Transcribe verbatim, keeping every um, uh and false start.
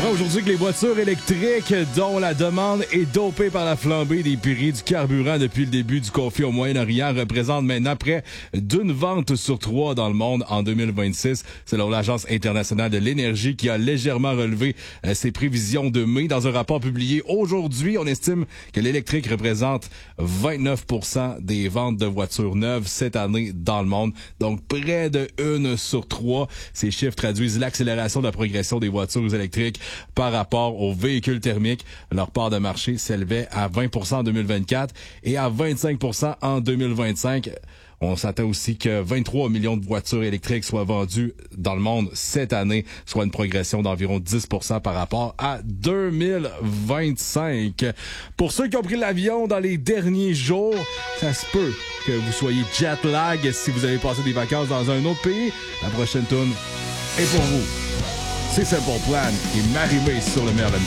apprend aujourd'hui que les voitures électriques, dont la demande est dopée par la flambée des prix du carburant depuis le début du conflit au Moyen-Orient, représentent maintenant près d'une vente sur trois dans le monde en deux mille vingt-six, selon l'Agence internationale de l'énergie qui a légèrement relevé euh, ses prévisions de mai. Dans un rapport publié aujourd'hui, on estime que l'électrique représente vingt-neuf pour cent des ventes de voitures neuves cette année dans le monde. Donc, près de une sur trois. Ces chiffres traduisent l'accélération de la progression des voitures électriques par rapport aux véhicules thermiques. Leur part de marché s'élevait à vingt pour cent en deux mille vingt-quatre et à vingt-cinq pour cent en deux mille vingt-cinq. On s'attend aussi que vingt-trois millions de voitures électriques soient vendues dans le monde cette année, soit une progression d'environ dix pour cent par rapport à deux mille vingt-cinq. Pour ceux qui ont pris l'avion dans les derniers jours, ça se peut que vous soyez jet lag si vous avez passé des vacances dans un autre pays. La prochaine tourne est pour vous. C'est Simple Plan et Marie-Mé sur le meilleur de la musique.